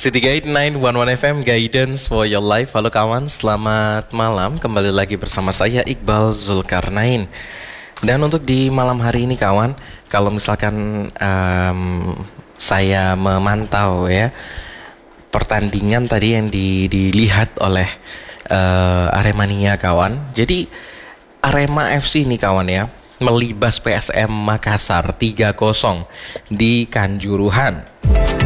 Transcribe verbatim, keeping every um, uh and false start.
City Guide sembilan satu satu F M, Guidance for your life. Halo kawan, selamat malam. Kembali lagi bersama saya Iqbal Zulkarnain. Dan untuk di malam hari ini kawan, kalau misalkan um, saya memantau ya pertandingan tadi yang di, dilihat oleh uh, Aremania kawan. Jadi Arema F C ini kawan ya, melibas P S M Makassar tiga kosong di Kanjuruhan.